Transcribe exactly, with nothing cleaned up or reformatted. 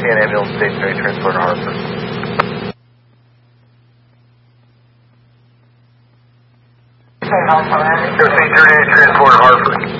ten ambulance stationary transport to Hartford. thirteen thirty-eight transport to Hartford.